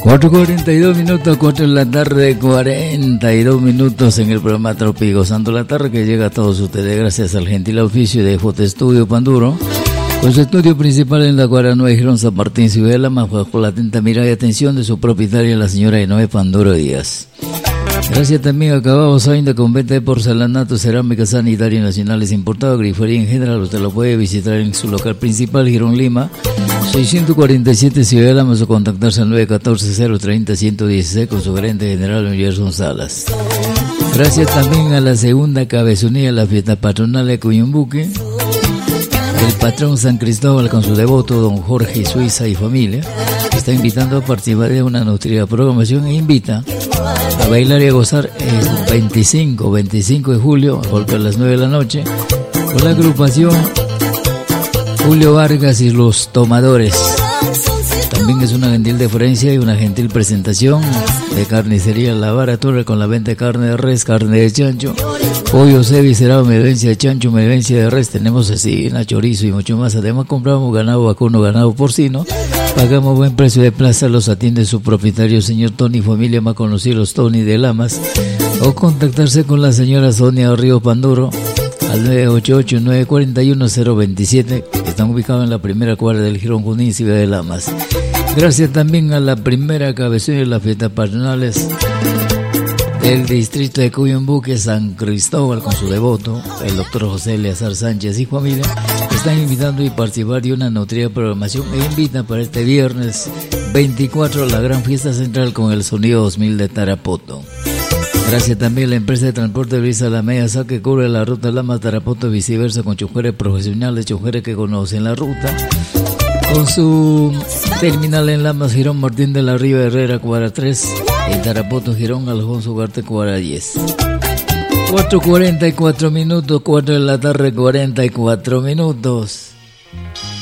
4:42 minutos, 4 de la tarde, 42 minutos en el programa Tropi, gozando la tarde que llega a todos ustedes gracias al gentil oficio de Fotoestudio Panduro, con su estudio principal en la Guaranueva Girón San Martín, Ciudad de La Más, bajo la atenta mirada y atención de su propietaria, la señora Enoe Panduro Díaz. Gracias también a Cababos Ainda con venta de porcelanato, cerámica sanitaria nacionales importado, grifería en general. Usted lo puede visitar en su local principal, Girón Lima, 647 Ciudad de La Más, o contactarse al 914-030-116 con su gerente general, Gerson Salas. Gracias también a la segunda cabezonía de la fiesta patronal de Cuyumbuque, el patrón San Cristóbal con su devoto don Jorge Suiza y familia, que está invitando a participar de una nutrida programación e invita a bailar y a gozar el 25 de julio, a las 9 de la noche, con la agrupación Julio Vargas y los Tomadores. También es una gentil deferencia y una gentil presentación de carnicería La Vara Torre, con la venta de carne de res, carne de chancho, pollo, cevicerado, medencia de chancho, medencia de res, tenemos cecina, chorizo y mucho más. Además compramos ganado vacuno, ganado porcino, pagamos buen precio de plaza, los atiende su propietario, señor Tony, familia más conocidos Tony de Lamas, o contactarse con la señora Sonia Río Panduro al 988-941-027, que están ubicados en la primera cuadra del Girón Junín, Ciudad de Lamas. Gracias también a la primera cabecera de las fiestas patronales del distrito de Cuyumbuque, San Cristóbal, con su devoto, el doctor José Eleazar Sánchez y familia, que están invitando y participar de una nutrida programación e invitan para este viernes 24 a la gran fiesta central con el sonido 2000 de Tarapoto. Gracias también a la empresa de transporte Brisa La Media Sa, que cubre la ruta Lama Tarapoto y viceversa, con choferes profesionales, choferes que conocen la ruta, con su terminal en Lamas, Girón Martín de la Riva Herrera, cuadra 3, en Tarapoto, Girón Alfonso Ugarte, cuadra 10. 4:44 minutos, 4 de la tarde, 44 minutos.